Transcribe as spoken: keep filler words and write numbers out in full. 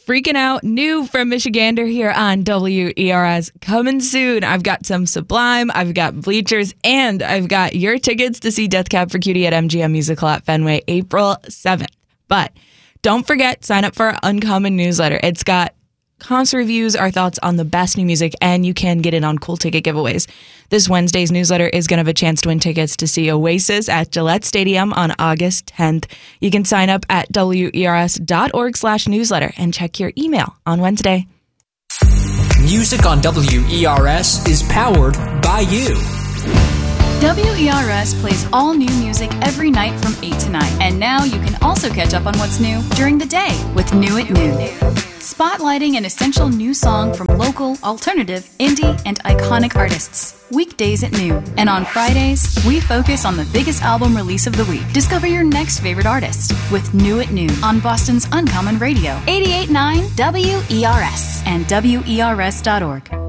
Freaking Out, new from Michigander here on W E R S. Coming soon. I've got some Sublime, I've got Bleachers, and I've got your tickets to see Death Cab for Cutie at M G M Music Hall at Fenway April seventh. But don't forget, sign up for our Uncommon newsletter. It's got concert reviews, our thoughts on the best new music, and you can get in on cool ticket giveaways. This Wednesday's newsletter is going to have a chance to win tickets to see Oasis at Gillette Stadium on August tenth. You can sign up at W E R S dot org slash newsletter and check your email on Wednesday. Music on W E R S is powered by you. W E R S plays all new music every night from eight to nine. And now you can also catch up on what's new during the day with New at Noon. Spotlighting an essential new song from local, alternative, indie, and iconic artists. Weekdays at noon. And on Fridays, we focus on the biggest album release of the week. Discover your next favorite artist with New at Noon on Boston's Uncommon Radio. eighty-eight point nine W E R S and W E R S dot org.